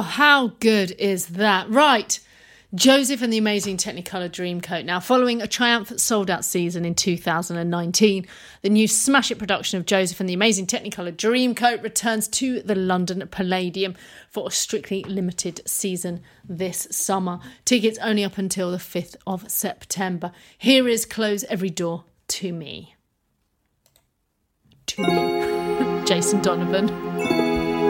how good is that? Right. Joseph and the Amazing Technicolor Dreamcoat. Now, following a triumphant sold-out season in 2019, the new smash hit production of Joseph and the Amazing Technicolor Dreamcoat returns to the London Palladium for a strictly limited season this summer. Tickets only up until the 5th of September. Here is Close Every Door to Me. To me. Jason Donovan.